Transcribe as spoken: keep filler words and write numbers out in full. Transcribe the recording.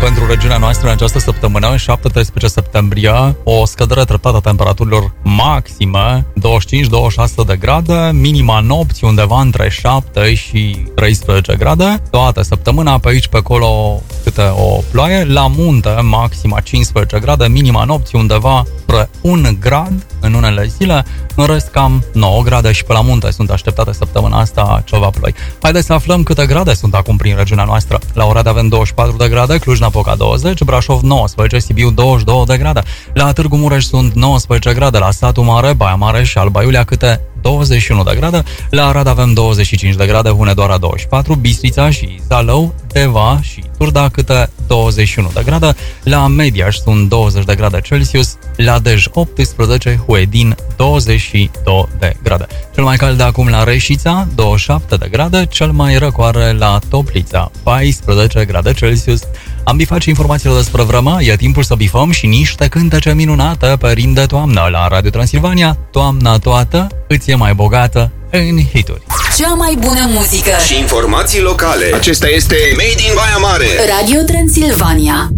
pentru regiunea noastră în această săptămână, șaptesprezece septembrie, o scădere treptată a temperaturilor maxime, douăzeci și cinci douăzeci și șase de grade, minima nopți undeva între șapte și treisprezece grade. Toată săptămâna pe aici pe acolo câte o ploaie, la munte maxima cincisprezece grade, minima nopți undeva spre un grad în unele zile, în rest cam nouă grade și pe la munte sunt așteptate săptămâna asta ceva ploi. Haideți să aflăm câte grade sunt acum prin regiunea noastră. La Oradea avem douăzeci și patru de grade, Cluj-Napoca douăzeci, Brașov nouăsprezece, Sibiu douăzeci și doi de grade. La Târgu Mureș sunt nouăsprezece grade, la Satu Mare, Baia Mare și Alba Iulia câte douăzeci și unu de grade. La Arad avem douăzeci și cinci de grade, Hunedoara douăzeci și patru, Bistrița și Zalău, Deva și Turda câte douăzeci și unu de grade. La Mediaș sunt douăzeci de grade Celsius, la Dej optsprezece, Huedin douăzeci și doi de grade. Cel mai cald de acum la Reșița, douăzeci și șapte de grade, cel mai răcoare la Toplița, paisprezece grade Celsius. Am bifat și informațiile despre vreme, e timpul să bifăm și niște cântece minunate pe rim de toamnă la Radio Transilvania. Toamna toată îți e mai bogată în hituri. Cea mai bună muzică și informații locale. Acesta este Made in Baia Mare. Radio Transilvania.